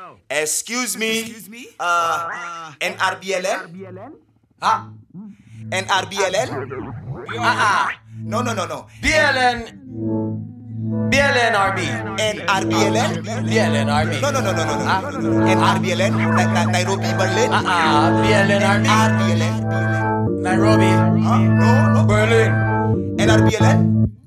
Excuse me. NRBLN? Ah, NRBLN? No. BLNRB. NRBLN? BLNRB. No. NRBLN? Nairobi, Berlin? BLNRB. NRBLN? Nairobi. No. Berlin. NRBLN?